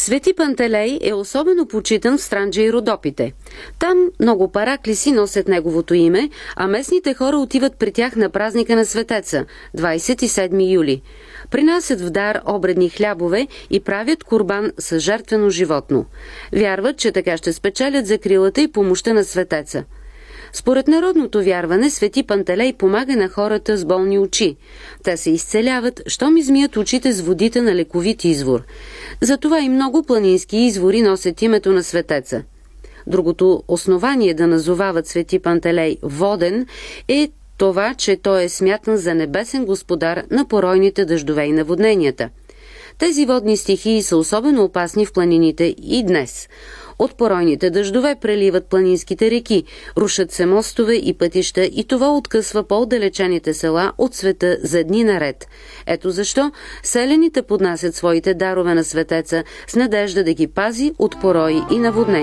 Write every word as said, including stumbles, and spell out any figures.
Свети Пантелей е особено почитан в Странджа и Родопите. Там много параклиси носят неговото име, а местните хора отиват при тях на празника на Светеца, двадесет и седми юли. Принасят в дар обредни хлябове и правят курбан с жертвено животно. Вярват, че така ще спечелят закрилата и помощта на Светеца. Според народното вярване, Свети Пантелей помага на хората с болни очи. Те се изцеляват, щом измият очите с водите на лековит извор. Затова и много планински извори носят името на Светеца. Другото основание да назовават Свети Пантелей воден е това, че той е смятан за небесен господар на поройните дъждове и наводненията. Тези водни стихии са особено опасни в планините и днес. От поройните дъждове преливат планинските реки, рушат се мостове и пътища и това откъсва по-отдалечените села от света за дни наред. Ето защо селяните поднасят своите дарове на Светеца с надежда да ги пази от порои и наводнения.